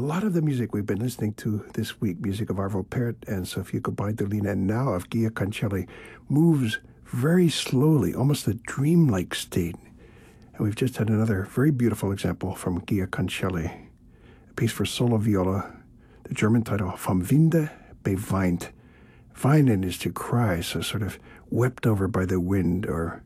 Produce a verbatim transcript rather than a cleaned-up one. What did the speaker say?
lot of the music we've been listening to this week, music of Arvo Pärt and Sofia Gubaidulina, and now of Gia Cancelli, moves very slowly, almost a dreamlike state. And we've just had another very beautiful example from Gia Cancelli, a piece for solo viola, the German title, Vom Winde beweint. Weinen is to cry, so sort of wept over by the wind, or